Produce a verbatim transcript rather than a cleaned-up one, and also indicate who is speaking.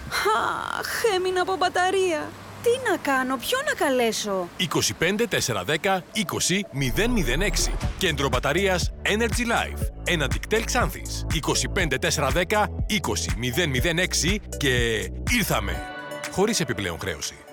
Speaker 1: Αχ, έμεινα από μπαταρία. Τι να κάνω, ποιον να καλέσω?
Speaker 2: είκοσι πέντε τετρακόσια δέκα είκοσι μηδέν μηδέν έξι. Κέντρο μπαταρίας Energy Life. Ένα Ticktel Xanthis. είκοσι πέντε τετρακόσια δέκα είκοσι μηδέν μηδέν έξι και ήρθαμε. Χωρίς επιπλέον χρέωση.